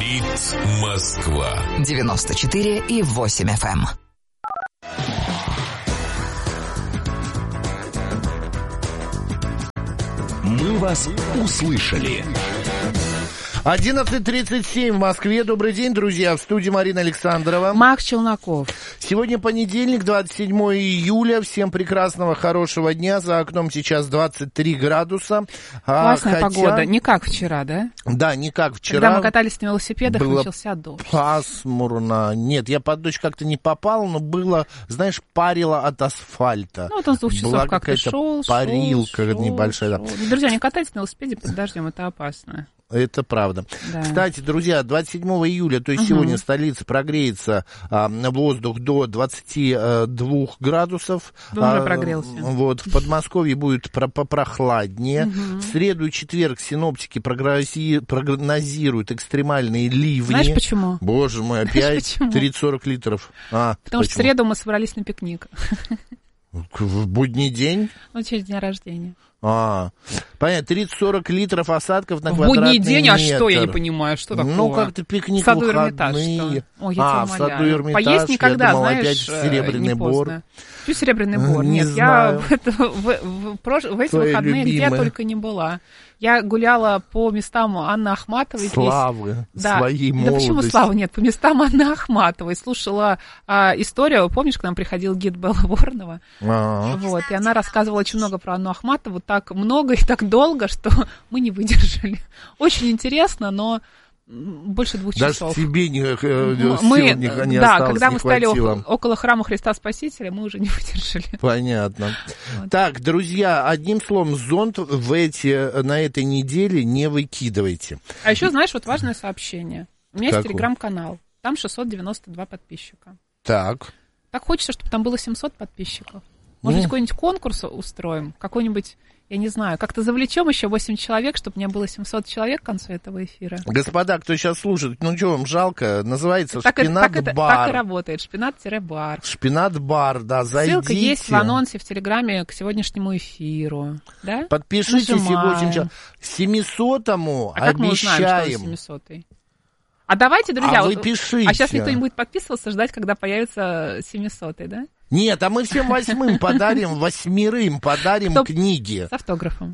Говорит Москва. 94,8 FM. Мы вас услышали. 11:37 в Москве. Добрый день, друзья. В студии Марина Александрова. Макс Челноков. Сегодня понедельник, 27 июля. Всем прекрасного, хорошего дня. За окном сейчас 23 градуса. Классная погода. Не как вчера, да? Да, не как вчера. Когда мы катались на велосипедах, было начался дождь. Пасмурно. Нет, я под дождь как-то не попал, но было, знаешь, парило от асфальта. Ну, вот он с 2 часов была как-то шел. парилка небольшая. Друзья, не катайтесь на велосипеде под дождем, это опасно. Это правда. Да. Кстати, друзья, 27 июля, то есть сегодня в столице прогреется воздух до 22 градусов. Уже прогрелся. Вот, в Подмосковье будет попрохладнее. В среду и четверг синоптики прогнозируют экстремальные ливни. Знаешь почему? Боже мой, опять 30-40 литров. Потому что в среду мы собрались на пикник. В будний день? Ну, через день рождения. Понятно, 30-40 литров осадков на в квадратный будний день, метр. А что, я не понимаю, что такое? Ну, как-то пикник в саду выходные. Эрмитаж, что? Ой, я тебя в саду умоляю. Эрмитаж, Поесть никогда, я думал, знаешь, опять Серебряный Бор. Что Серебряный Бор? Не Нет, знаю. я в эти выходные где я только не была. Я гуляла по местам Анны Ахматовой. Славы, да. своей молодости. Да почему славы нет? По местам Анны Ахматовой. Слушала историю. Помнишь, к нам приходил гид Белла Воронова? Вот, и она рассказывала очень много про Анну Ахматову. Так много и так долго, что мы не выдержали. Очень интересно, но больше 2 часов. Даже тебе не да, осталось, когда не мы стояли хватило. около храма Христа Спасителя, мы уже не выдержали. Понятно. Вот. Так, друзья, одним словом, зонт на этой неделе не выкидывайте. А еще, знаешь, вот важное сообщение. У меня есть Какое? телеграм-канал. Там 692 подписчика. Так хочется, чтобы там было 700 подписчиков. Может быть, какой-нибудь конкурс устроим? Какой-нибудь, я не знаю, как-то завлечем еще 8 человек, чтобы у меня было 700 человек к концу этого эфира. Господа, кто сейчас слушает, ну что вам жалко? Называется Так «Шпинат-бар». и работает. Шпинат-бар. Шпинат-бар, да, зайдите. Ссылка есть в анонсе в Телеграме к сегодняшнему эфиру. Да? Подпишитесь, и 8 человек. 700-му как мы узнаем, обещаем. что он 700-й? А давайте, друзья, вы пишите. А сейчас никто не будет подписываться, ждать, когда появится 700-й, да? Нет, а мы всем 8 подарим, 8 подарим книги. С автографом.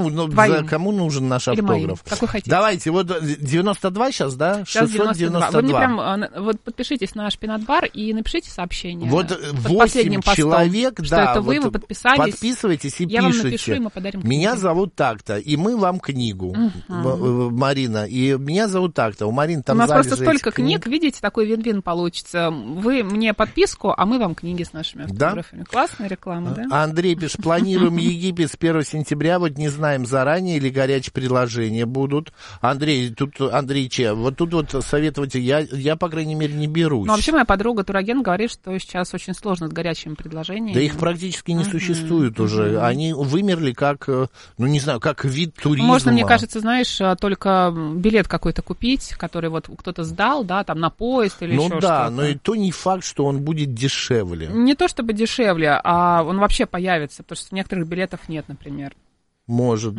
Кому нужен наш автограф? Моим. Какой хотите. Давайте, вот 92 сейчас, да? Сейчас 692. Вы мне прям, вот подпишитесь на Шпинат-бар и напишите сообщение. Вот под 8 человек, постом, да. что это вы подписались. Подписывайтесь и я пишите. вам напишу, и мы подарим книгу. Меня зовут так-то, и мы вам книгу, Марина. И меня зовут так-то. У Марины там у нас залежи просто столько этих книг. видите, такой вин-вин получится. Вы мне подписку, а мы вам книги с нашими автографами. Классная реклама, да? Андрей пишет, планируем Египет с 1 сентября, вот не знаем заранее, или горячие предложения будут. Андрей, вот тут вот советовать я, по крайней мере, не берусь. Ну, вообще, моя подруга турагент говорит, что сейчас очень сложно с горячими предложениями. Да их практически не существует уже. Они вымерли как, ну, не знаю, как вид туризма. Можно, мне кажется, знаешь, только билет какой-то купить, который вот кто-то сдал, да, там на поезд или еще что-то. Ну да, но и то не факт, что он будет дешевле. Не то чтобы дешевле, а он вообще появится, потому что некоторых билетов нет, например. Может.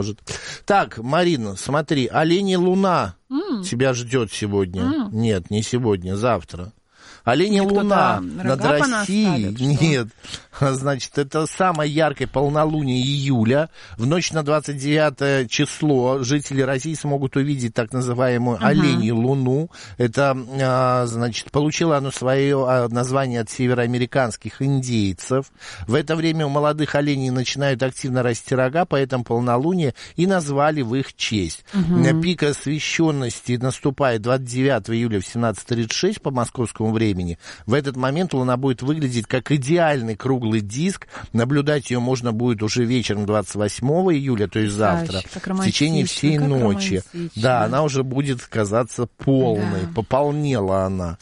Так, Марина, смотри, «Оленья луна» тебя ждет сегодня. Нет, не сегодня, завтра. «Оленья луна» над Россией. Нет, значит, это самое яркое полнолуние июля. В ночь на 29 число жители России смогут увидеть так называемую «Оленью луну». Это, значит, получило оно свое название от североамериканских индейцев. В это время у молодых оленей начинают активно расти рога, поэтому полнолуние и назвали в их честь. Пик освещенности наступает 29 июля в 17:36 по московскому времени. В этот момент Луна будет выглядеть как идеальный круглый диск. Наблюдать ее можно будет уже вечером 28 июля, то есть завтра, в течение всей ночи. Да, она уже будет казаться полной. Да. Пополнела она.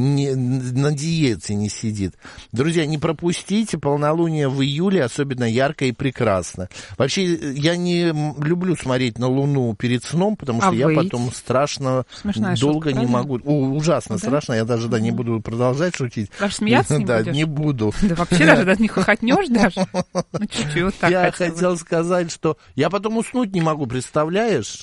На диете не сидит. Друзья, не пропустите полнолуние в июле, особенно ярко и прекрасно. Вообще, я не люблю смотреть на Луну перед сном, потому что я потом страшно долго не могу. Ужасно страшно, я даже не буду продолжать шутить. Даже смеяться не будешь? Да, не буду. Да вообще даже не хохотнешь даже? Ну чуть-чуть, вот так. Я хотел сказать, что я потом уснуть не могу, представляешь?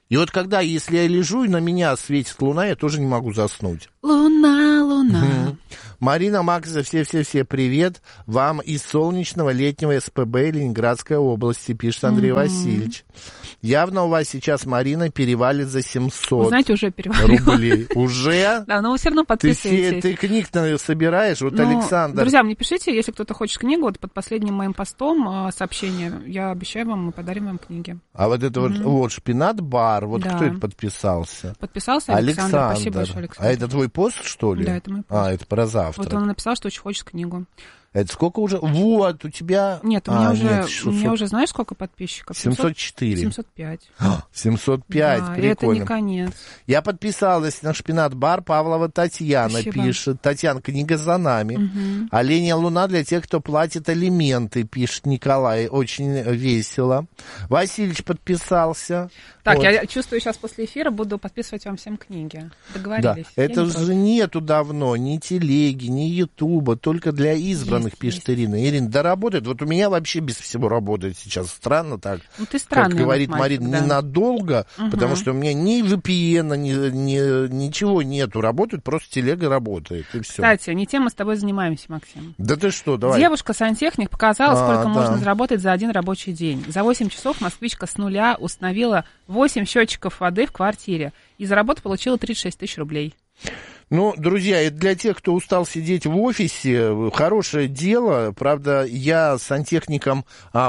И вот когда, если я лежу, и на меня светит луна, я тоже не могу заснуть. Луна, луна. Марина, Макс, все привет. Вам из солнечного летнего СПБ Ленинградской области, пишет Андрей Васильевич. Явно у вас сейчас, Марина, перевалит за 700 Вы знаете, уже перевалило. рублей. Уже? Да, но вы все равно подписываетесь. Ты книг собираешь? Вот Александр. Друзья, мне пишите, если кто-то хочет книгу, вот под последним моим постом сообщение, я обещаю вам, мы подарим вам книги. А вот это вот шпинат-бар, вот кто это подписался? Подписался Александр. Спасибо большое, Александр. А это твой пост, что ли? Да, это мой пост. Это про завтра. Вот он написал, что очень хочет книгу. Это сколько уже? Вот, у тебя... Нет, у меня уже, знаешь, сколько подписчиков? 704. 705. 705, да, прикольно. Это не конец. Я подписалась на шпинат-бар, Павлова Татьяна. Спасибо. Пишет. Татьяна, книга за нами. Оленья луна для тех, кто платит алименты, пишет Николай. Очень весело. Васильевич подписался. Так, вот. Я чувствую, сейчас после эфира буду подписывать вам всем книги. Договорились. Да. Это же нету давно ни телеги, ни ютуба, только для избранных, пишет Ирина. Ирина, да работает. Вот у меня вообще без всего работает сейчас. Странно так. Ну, ты странный. Как говорит Марина, да. Ненадолго, потому что у меня ни VPN, ничего нету. Работает, просто телега работает, и все. Кстати, не тем мы с тобой занимаемся, Максим. Да ты что, давай. Девушка-сантехник показала, сколько можно заработать за один рабочий день. За 8 часов москвичка с нуля установила 8 счетчиков воды в квартире. И за работу получила 36 тысяч рублей. Ну, друзья, это для тех, кто устал сидеть в офисе, хорошее дело. Правда, я сантехником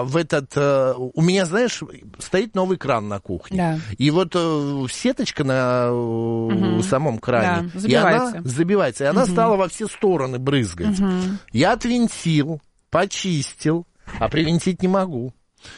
у меня, знаешь, стоит новый кран на кухне. Да. И вот сеточка на самом кране, да, забивается. И она стала во все стороны брызгать. Я отвинтил, почистил, а привинтить не могу.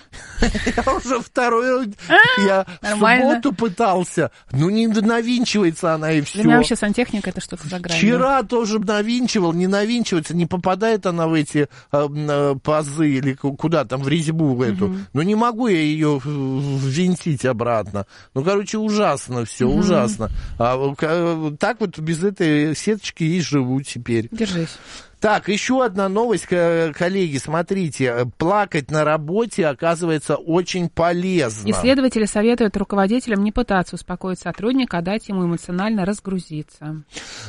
Я уже второй, я в субботу пытался, не навинчивается она и все. Для меня вообще сантехника это что-то за гранью. Вчера тоже навинчивал, не навинчивается, не попадает она в эти пазы или куда там, в резьбу эту. Но не могу я ее ввинтить обратно. Короче, ужасно все, ужасно. Так вот без этой сеточки и живу теперь. Держись. Так, еще одна новость, коллеги, смотрите, плакать на работе, оказывается, очень полезно. Исследователи советуют руководителям не пытаться успокоить сотрудника, а дать ему эмоционально разгрузиться.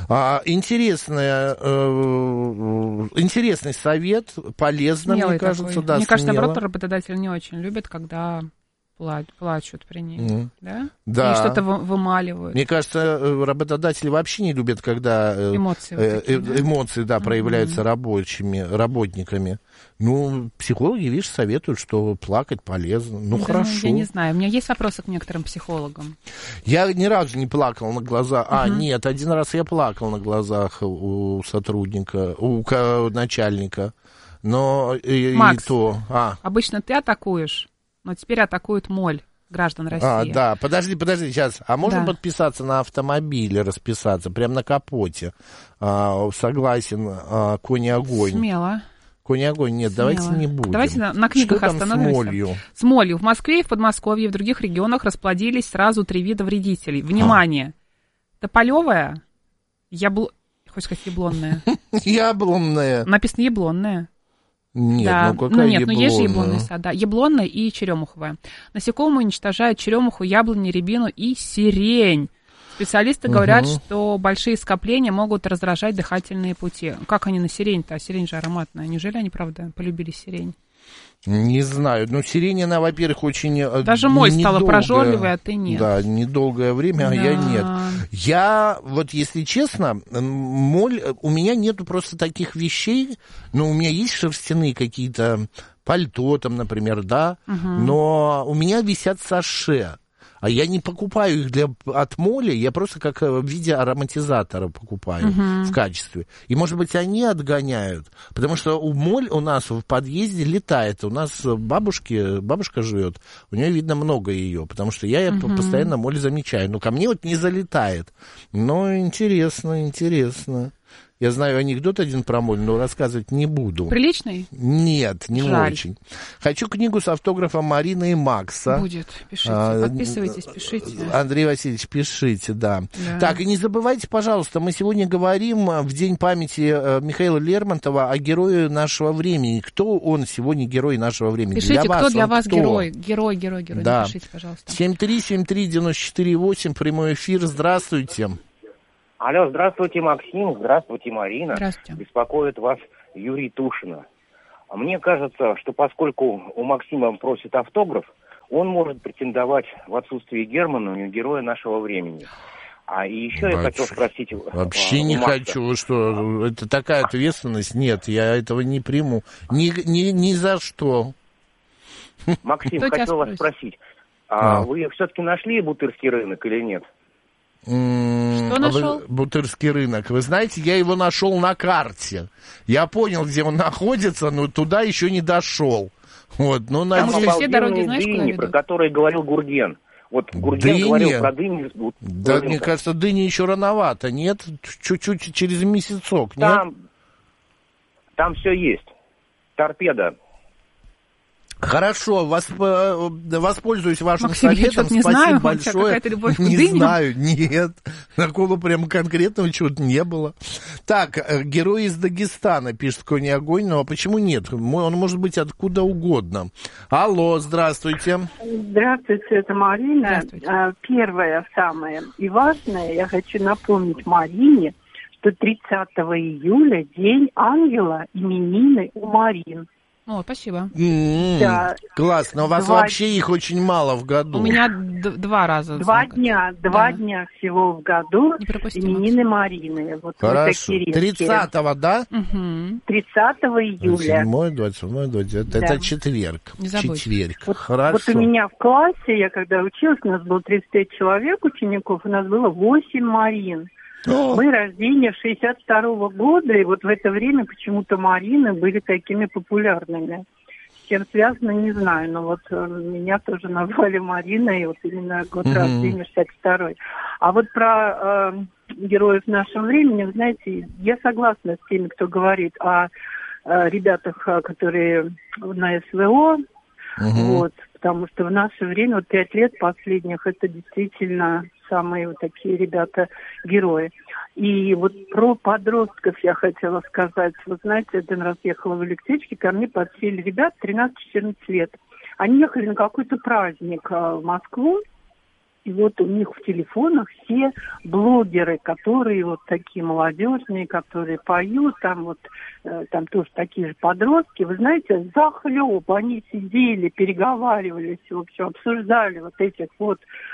Интересный совет, полезно, смелый, мне кажется. Такой. Да, мне кажется, наоборот, работодатели не очень любят, когда плачут при ней, да? Да. И что-то вымаливают. Мне кажется, работодатели вообще не любят, когда эмоции проявляются работниками. Психологи, видишь, советуют, что плакать полезно. Хорошо. Я не знаю, у меня есть вопросы к некоторым психологам. Я ни разу не плакал на глазах. Нет, один раз я плакал на глазах у сотрудника, у начальника. Но Макс, и то... обычно ты атакуешь. Но теперь атакуют моль граждан России. Да, подожди, сейчас. А можно подписаться на автомобиле, расписаться, прямо на капоте? Согласен, конь и огонь. Смело. Конь и огонь, нет, смело. Давайте не будем. Давайте на книгах что там остановимся. С молью? С молью. В Москве и в Подмосковье и в других регионах расплодились сразу 3 вида вредителей. Внимание! Тополевая, хочешь сказать, яблонная? Яблонная. Написано яблонная. Нет, да. Какая яблонная? Есть же яблонный сад, да. Яблонная и черемуховая. Насекомые уничтожают черемуху, яблони, рябину и сирень. Специалисты говорят, что большие скопления могут раздражать дыхательные пути. Как они на сирень-то? Сирень же ароматная. Неужели они, правда, полюбили сирень? Не знаю. Сирень, она, во-первых, очень... Даже моль стала прожорливой, а ты нет. Да, недолгое время, а я нет. Я, если честно, моль... У меня нету просто таких вещей, но у меня есть шерстяные какие-то пальто, там, например, да, но у меня висят саше. А я не покупаю их от моли, я просто как в виде ароматизатора покупаю в качестве. И, может быть, они отгоняют, потому что моль у нас в подъезде летает. У нас бабушка живет, у нее, видно, много ее, потому что я постоянно моль замечаю. Но ко мне не залетает. Но интересно. Я знаю анекдот один про моль, но рассказывать не буду. Приличный? Нет, не Жаль. очень. Хочу книгу с автографом Марины и Макса. Будет. Пишите, подписывайтесь, пишите. Андрей Васильевич, пишите, да. Так, и не забывайте, пожалуйста, мы сегодня говорим в День памяти Михаила Лермонтова о герое нашего времени. Кто он сегодня герой нашего времени? Пишите, для вас, кто для вас кто? герой. Герой. Да. Напишите, пожалуйста. 7373948, прямой эфир. Здравствуйте. Алло, здравствуйте, Максим, здравствуйте, Марина. Здравствуйте. Беспокоит вас Юрий Тушина. Мне кажется, что поскольку у Максима просит автограф, он может претендовать в отсутствии Германа на героя нашего времени. А и еще я хотел спросить... Вообще не хочу, что это такая ответственность. Нет, я этого не приму. Ни за что. Максим, хотел вас спросить. Вы все-таки нашли Бутырский рынок или нет? Что нашел? Бутырский рынок. Вы знаете, я его нашел на карте. Я понял, где он находится, но туда еще не дошел. Вот, но там все дороги, знаешь, дыни, про которые говорил Гурген. Вот Гурген говорил про дыни. Да, мне кажется, дыни еще рановато, нет? Чуть-чуть через месяцок, нет? Там все есть. Торпеда. Хорошо, воспользуюсь вашим Максим, советом. Я не Спасибо знаю, большое. Не знаю, нет. Такого прям конкретного чего-то не было. Так, герой из Дагестана, пишет Конь и огонь. Ну а почему нет? Он может быть откуда угодно. Алло, здравствуйте. Здравствуйте, это Марина. Первое, самое и важное, я хочу напомнить Марине, что 30 июля День ангела, именины у Марин. О, спасибо. Да. Классно, у вас вообще их очень мало в году. У меня 2 раза. Два дня всего в году именины Марины. Вот хорошо. 30-го, да? 30 июля. 7, 27, 29. Да. Это четверг. Четверг. Хорошо. Вот у меня в классе, я когда училась, у нас было 35 человек учеников, у нас было 8 Марин. Мы рождения 62-го года, и вот в это время почему-то Марины были такими популярными. С чем связано, не знаю, но вот меня тоже назвали Мариной, и вот именно год рождения 62-й. А вот про героев нашего времени, вы знаете, я согласна с теми, кто говорит о ребятах, которые на СВО, вот, потому что в наше время, вот 5 лет последних, это действительно самые вот такие ребята-герои. И вот про подростков я хотела сказать. Вы знаете, один раз ехала в электричке, ко мне подсели ребят 13-14 лет. Они ехали на какой-то праздник в Москву, и вот у них в телефонах все блогеры, которые вот такие молодежные, которые поют, там вот, там тоже такие же подростки. Вы знаете, захлеб, они сидели, переговаривались, в общем, обсуждали вот этих вот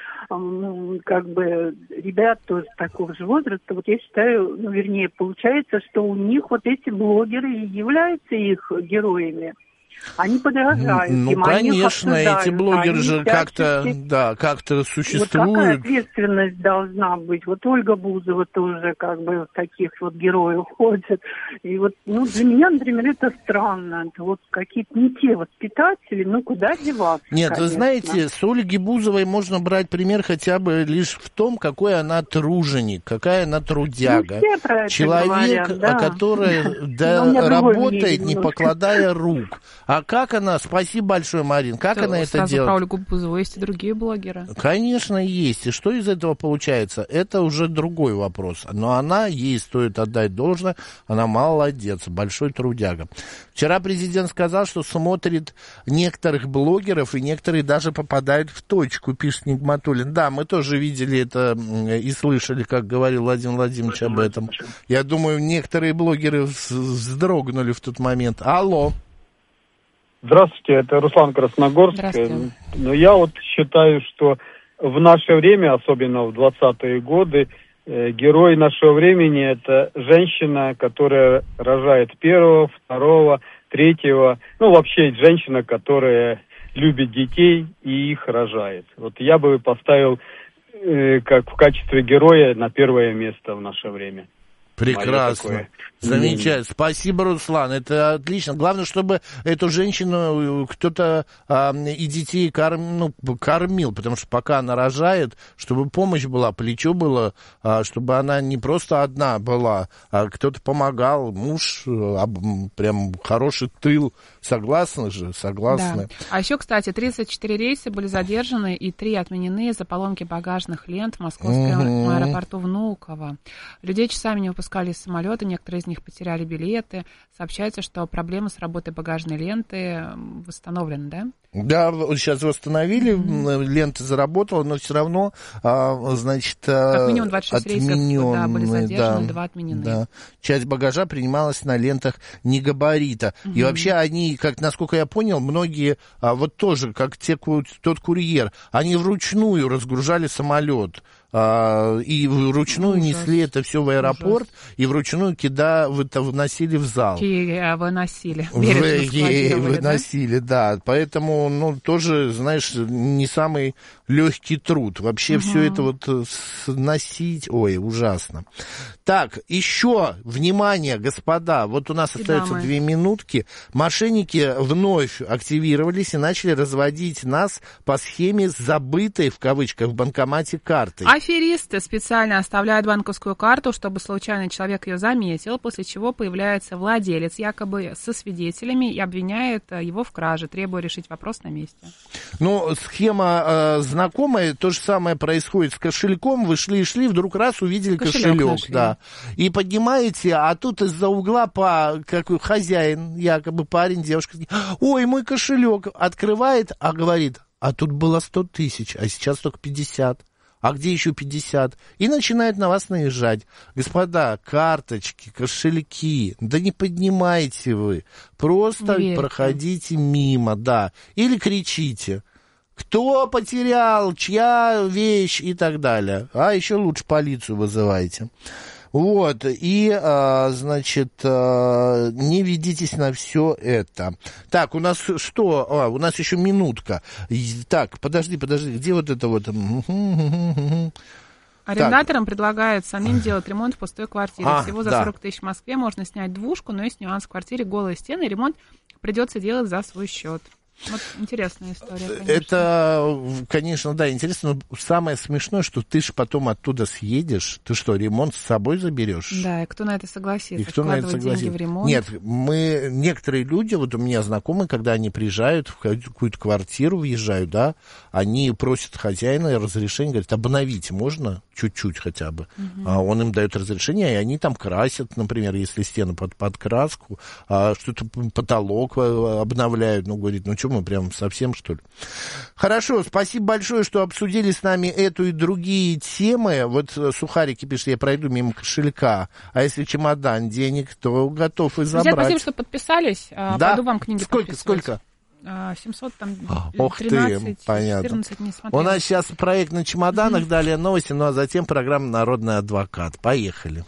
как бы ребят тоже такого же возраста. Вот я считаю, вернее, получается, что у них вот эти блогеры и являются их героями. Они подражают им, конечно, эти блогеры же как-то, всячески... как-то существуют. Вот какая ответственность должна быть? Вот Ольга Бузова тоже как бы в таких вот героев ходит. И вот, для меня, например, это странно. Это вот какие-то не те воспитатели, куда деваться? Нет, конечно. Вы знаете, с Ольги Бузовой можно брать пример хотя бы лишь в том, какой она труженик, какая она трудяга. Человек, говорят, да. который работает, не покладая рук. А как она, спасибо большое, Марин, как она это делает? Про Ольгу Бузову есть и другие блогеры. Конечно, есть. И что из этого получается? Это уже другой вопрос. Но ей стоит отдать должное, она молодец, большой трудяга. Вчера президент сказал, что смотрит некоторых блогеров, и некоторые даже попадают в точку, пишет Нигматуллин. Да, мы тоже видели это и слышали, как говорил Владимир Владимирович об этом. Я думаю, некоторые блогеры вздрогнули в тот момент. Алло. Здравствуйте, это Руслан Красногорск. Но я вот считаю, что в наше время, особенно в 20-е годы, герой нашего времени – это женщина, которая рожает первого, второго, третьего. Вообще женщина, которая любит детей и их рожает. Вот я бы поставил как в качестве героя на первое место в наше время. Прекрасно. Замечательно. Спасибо, Руслан. Это отлично. Главное, чтобы эту женщину кто-то и детей кормил, потому что пока она рожает, чтобы помощь была, плечо было, чтобы она не просто одна была, а кто-то помогал. Муж, прям хороший тыл. Согласны же? Согласны. Да. А еще, кстати, 34 рейса были задержаны и 3 отменены из-за поломки багажных лент в московском аэропорту Внуково. Людей часами не выпускали из самолета, некоторые из них потеряли билеты. Сообщается, что проблемы с работой багажной ленты восстановлены, да? Да, сейчас восстановили, лента заработала, но все равно, значит, как минимум 26 рейсов были задержаны, 2 отменены. Да. Часть багажа принималась на лентах негабарита. И вообще они, как, насколько я понял, многие, вот тоже, как тот курьер, они вручную разгружали самолет. И вручную несли это все в аэропорт, и вручную выносили в зал. Выносили, да. Поэтому, тоже, знаешь, не самый легкий труд. Вообще все это вот сносить, ужасно. Так, еще, внимание, господа, вот у нас остается 2 минутки. Мошенники вновь активировались и начали разводить нас по схеме забытой, в кавычках, в банкомате карты. Аферисты специально оставляют банковскую карту, чтобы случайный человек ее заметил, после чего появляется владелец, якобы со свидетелями, и обвиняет его в краже, требуя решить вопрос на месте. Схема знакомая, то же самое происходит с кошельком. Вы шли, вдруг раз увидели кошелек, да. И поднимаете, а тут из-за угла какой хозяин, якобы парень, девушка, ой, мой кошелек, открывает, а говорит, а тут было 100 тысяч, а сейчас только 50. А где еще 50? И начинают на вас наезжать. Господа, карточки, кошельки, да не поднимайте вы. Просто проходите мимо, да. Или кричите. Кто потерял, чья вещь и так далее. А еще лучше полицию вызывайте. Вот, и, значит, не ведитесь на все это. Так, у нас что? У нас еще минутка. Так, подожди, где вот это вот? Арендаторам предлагают самим делать ремонт в пустой квартире. Всего за 40 тысяч в Москве можно снять двушку, но есть нюанс: в квартире голые стены, и ремонт придется делать за свой счет. Вот интересная история, конечно. Это, конечно, да, интересно, но самое смешное, что ты же потом оттуда съедешь. Ты что, ремонт с собой заберешь? Да, и кто на это согласится? Вкладывать деньги в ремонт? Нет, некоторые люди, вот у меня знакомые, когда они приезжают в какую-то квартиру, въезжают, да, они просят хозяина разрешения, говорят, обновить можно? Чуть-чуть хотя бы. Он им дает разрешение, и они там красят, например, если стены под краску, что-то потолок обновляют. Говорит, что мы прям совсем, что ли? Хорошо, спасибо большое, что обсудили с нами эту и другие темы. Вот Сухарики пишет, я пройду мимо кошелька, а если чемодан денег, то готов и забрать. Друзья, спасибо, что подписались. Да? Пойду вам книги подписывать. Сколько? 700, там, 13, ты, понятно. 14 не смотрела. У нас сейчас проект на чемоданах, далее новости, ну а затем программа «Народный адвокат». Поехали.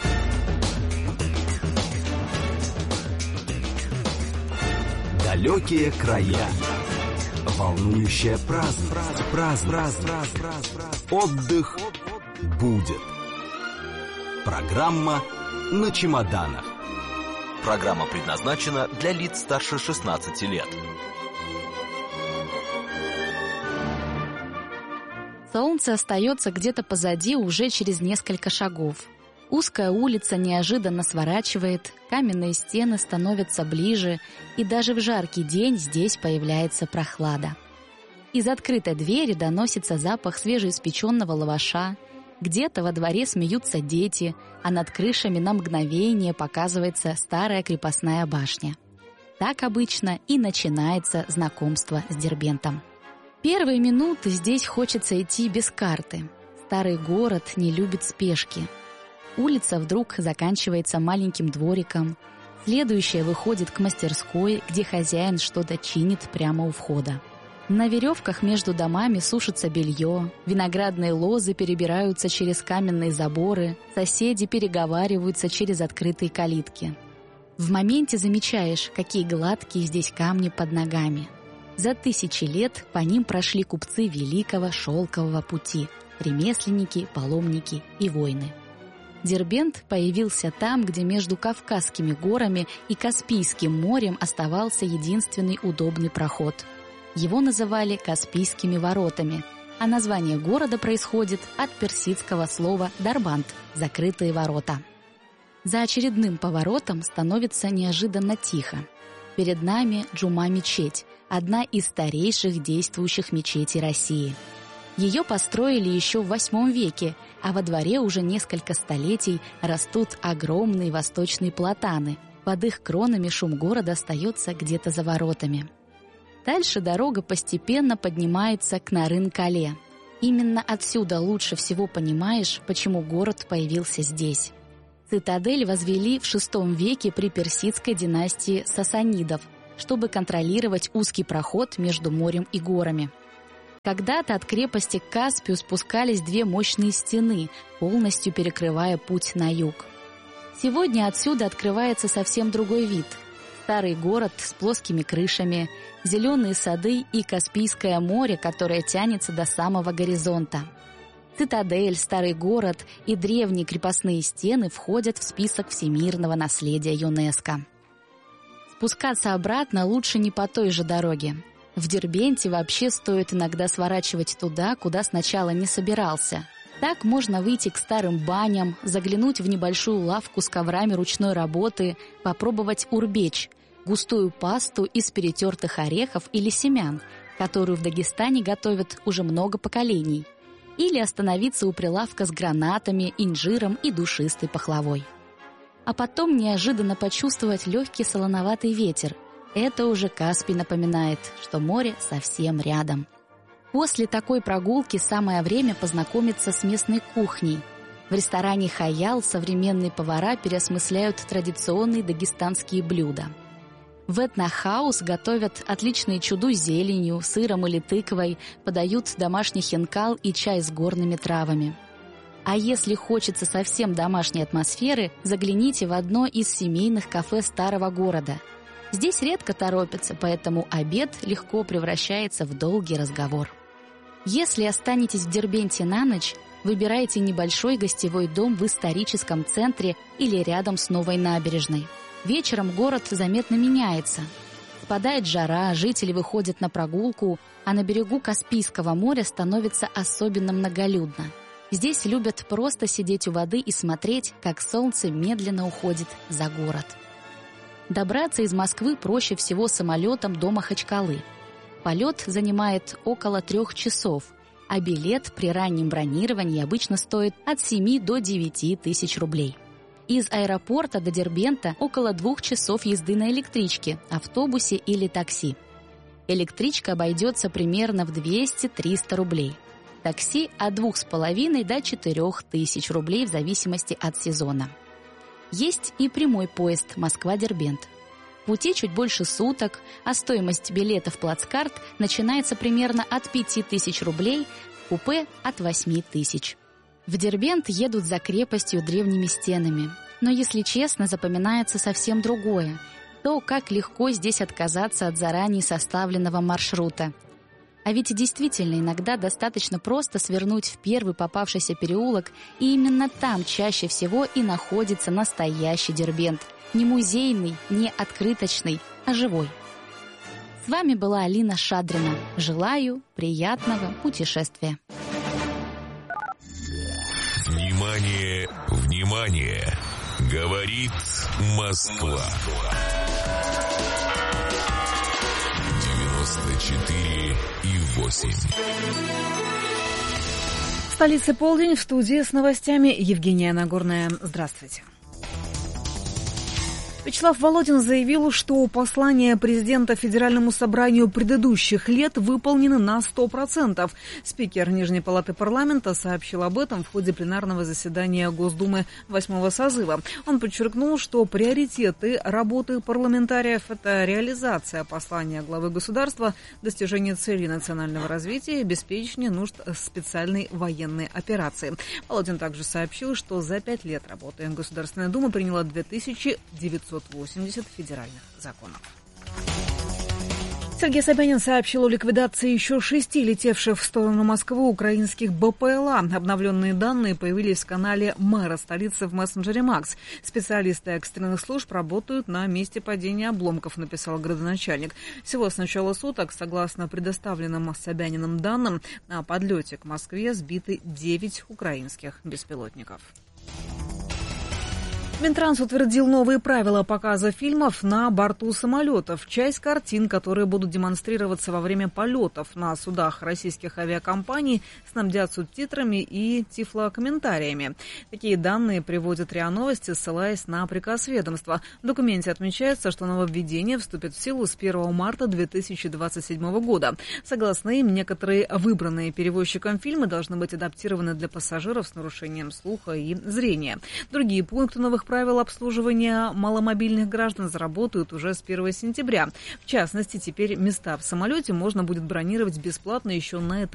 Далекие края. Волнующая праздность. Отдых будет. Программа «На чемоданах». Программа предназначена для лиц старше 16 лет. Солнце остается где-то позади уже через несколько шагов. Узкая улица неожиданно сворачивает, каменные стены становятся ближе, и даже в жаркий день здесь появляется прохлада. Из открытой двери доносится запах свежеиспеченного лаваша. Где-то во дворе смеются дети, а над крышами на мгновение показывается старая крепостная башня. Так обычно и начинается знакомство с Дербентом. Первые минуты здесь хочется идти без карты. Старый город не любит спешки. Улица вдруг заканчивается маленьким двориком. Следующая выходит к мастерской, где хозяин что-то чинит прямо у входа. На веревках между домами сушится белье, виноградные лозы перебираются через каменные заборы, соседи переговариваются через открытые калитки. В моменте замечаешь, какие гладкие здесь камни под ногами. За тысячи лет по ним прошли купцы великого шелкового пути, ремесленники, паломники и воины. Дербент появился там, где между Кавказскими горами и Каспийским морем оставался единственный удобный проход. Его называли Каспийскими воротами, а название города происходит от персидского слова «дарбант» – «закрытые ворота». За очередным поворотом становится неожиданно тихо. Перед нами Джума-мечеть, одна из старейших действующих мечетей России. Ее построили еще в VIII веке, а во дворе уже несколько столетий растут огромные восточные платаны. Под их кронами шум города остается где-то за воротами. Дальше дорога постепенно поднимается к Нарын-Кале. Именно отсюда лучше всего понимаешь, почему город появился здесь. Цитадель возвели в VI веке при персидской династии сасанидов, чтобы контролировать узкий проход между морем и горами. Когда-то от крепости к Каспию спускались две мощные стены, полностью перекрывая путь на юг. Сегодня отсюда открывается совсем другой вид. Старый город с плоскими крышами, зеленые сады и Каспийское море, которое тянется до самого горизонта. Цитадель, старый город и древние крепостные стены входят в список всемирного наследия ЮНЕСКО. Спускаться обратно лучше не по той же дороге. В Дербенте вообще стоит иногда сворачивать туда, куда сначала не собирался. Так можно выйти к старым баням, заглянуть в небольшую лавку с коврами ручной работы, попробовать урбеч – густую пасту из перетертых орехов или семян, которую в Дагестане готовят уже много поколений. Или остановиться у прилавка с гранатами, инжиром и душистой пахлавой. А потом неожиданно почувствовать легкий солоноватый ветер. Это уже Каспий напоминает, что море совсем рядом. После такой прогулки самое время познакомиться с местной кухней. В ресторане «Хаял» современные повара переосмысляют традиционные дагестанские блюда. В этнохаус готовят отличные чуду с зеленью, сыром или тыквой, подают домашний хинкал и чай с горными травами. А если хочется совсем домашней атмосферы, загляните в одно из семейных кафе старого города. Здесь редко торопятся, поэтому обед легко превращается в долгий разговор. Если останетесь в Дербенте на ночь, выбирайте небольшой гостевой дом в историческом центре или рядом с новой набережной. Вечером город заметно меняется. Спадает жара, жители выходят на прогулку, а на берегу Каспийского моря становится особенно многолюдно. Здесь любят просто сидеть у воды и смотреть, как солнце медленно уходит за город. Добраться из Москвы проще всего самолетом до Махачкалы. Полет занимает около 3 часов, а билет при раннем бронировании обычно стоит от 7 до 9 тысяч рублей. Из аэропорта до Дербента около 2 часов езды на электричке, автобусе или такси. Электричка обойдется примерно в 200-300 рублей. Такси от 2,5 до 4 тысяч рублей в зависимости от сезона. Есть и прямой поезд Москва-Дербент. Пути чуть больше суток, а стоимость билета в плацкарт начинается примерно от 5000 рублей, в купе от 8000. В Дербент едут за крепостью древними стенами. Но, если честно, запоминается совсем другое. То, как легко здесь отказаться от заранее составленного маршрута. А ведь действительно иногда достаточно просто свернуть в первый попавшийся переулок, и именно там чаще всего и находится настоящий Дербент. Не музейный, не открыточный, а живой. С вами была Алина Шадрина. Желаю приятного путешествия. Внимание, внимание! Говорит Москва. 94,8. В столице полдень, в студии с новостями Евгения Нагорная. Здравствуйте. Вячеслав Володин заявил, что послания президента Федеральному собранию предыдущих лет выполнены на 100%. Спикер Нижней палаты парламента сообщил об этом в ходе пленарного заседания Госдумы 8-го созыва. Он подчеркнул, что приоритеты работы парламентариев – это реализация послания главы государства, достижение целей национального развития и обеспечение нужд специальной военной операции. Володин также сообщил, что за 5 лет работы Государственная Дума приняла 2980 федеральных законов. Сергей Собянин сообщил о ликвидации еще 6 летевших в сторону Москвы украинских БПЛА. Обновленные данные появились в канале мэра столицы в мессенджере Макс. Специалисты экстренных служб работают на месте падения обломков, написал градоначальник. Всего с начала суток, согласно предоставленным Собяниным данным, на подлете к Москве сбиты 9 украинских беспилотников. Минтранс утвердил новые правила показа фильмов на борту самолетов. Часть картин, которые будут демонстрироваться во время полетов на судах российских авиакомпаний, снабдят субтитрами и тифлокомментариями. Такие данные приводит РИА Новости, ссылаясь на приказ ведомства. В документе отмечается, что нововведение вступит в силу с 1 марта 2027 года. Согласно им, некоторые выбранные перевозчиком фильмы должны быть адаптированы для пассажиров с нарушением слуха и зрения. Другие пункты новых правил обслуживания маломобильных граждан заработают уже с 1 сентября. В частности, теперь места в самолете можно будет бронировать бесплатно еще на этапе